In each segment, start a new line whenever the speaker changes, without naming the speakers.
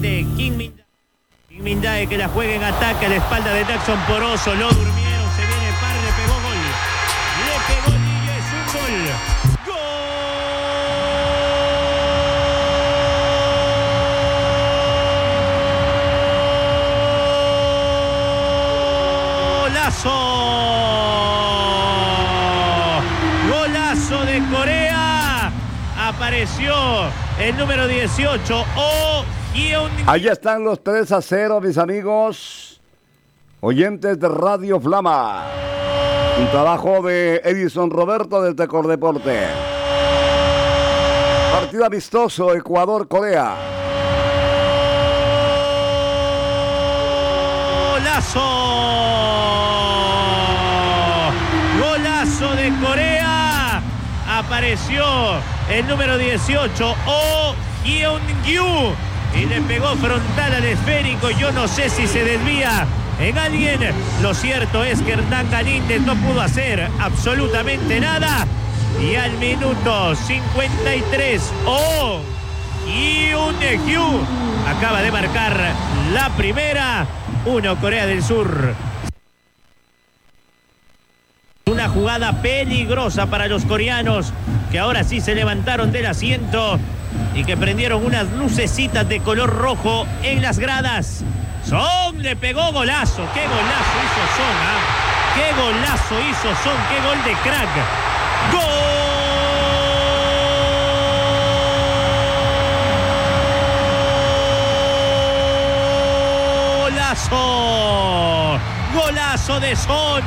frente Kim Min-jae que la juega en ataque a la espalda de Jackson Poroso. Lo durmieron, se viene Park, le pegó gol. Le pegó y es un gol. Golazo de Corea. Apareció el número 18, Oh Hyun.
Ahí están los 3-0, mis amigos oyentes de Radio Flama. Un trabajo de Edison Roberto del Tecor Deporte. Partido amistoso Ecuador-Corea.
Golazo de Corea. Apareció el número 18, Oh Hyun-gyu, y le pegó frontal al esférico. Yo no sé si se desvía en alguien. Lo cierto es que Hernán Galíndez no pudo hacer absolutamente nada. Y al minuto 53, Oh Hyun-gyu acaba de marcar la primera. 1 Corea del Sur. Una jugada peligrosa para los coreanos, que ahora sí se levantaron del asiento y que prendieron unas lucecitas de color rojo en las gradas. Son le pegó golazo. ¡Qué golazo hizo Son! ¡Qué golazo hizo Son! ¡Qué gol de crack! ¡Golazo! ¡Golazo de Son!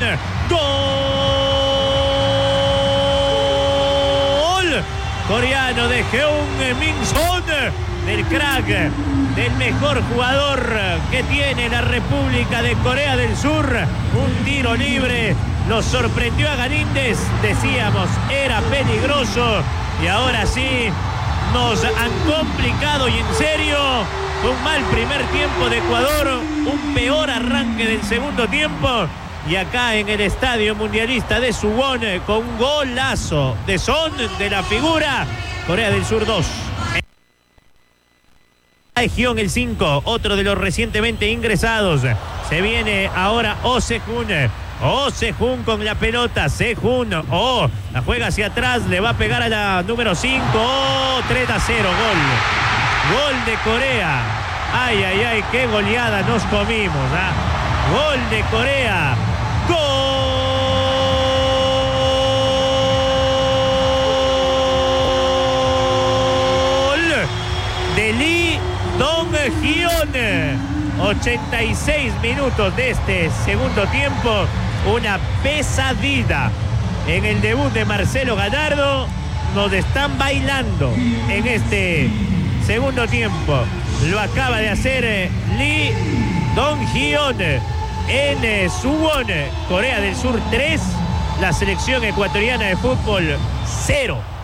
¡Gol! Coreano de Heung-min Son, del crack, del mejor jugador que tiene la República de Corea del Sur. Un tiro libre, lo sorprendió a Galíndez, decíamos, era peligroso, y ahora sí, nos han complicado, y en serio, un mal primer tiempo de Ecuador, un peor arranque del segundo tiempo. Y acá en el Estadio Mundialista de Suwon, con un golazo de Son, de la figura, Corea del Sur 2. Hyun, el 5, otro de los recientemente ingresados. Se viene ahora Oh Sejun. Oh Sejun con la pelota. Sejun, Oh, la juega hacia atrás, le va a pegar a la número 5. Oh, 3-0, gol. Gol de Corea. Ay, ay, ay, qué goleada nos comimos, ¿ah? Gol de Corea. Gol de Lee Dong-hyun. 86 minutos de este segundo tiempo. Una pesadilla en el debut de Marcelo Gallardo. Nos están bailando en este segundo tiempo. Lo acaba de hacer Lee Dong-hyun en Suwon. Corea del Sur 3, la selección ecuatoriana de fútbol 0.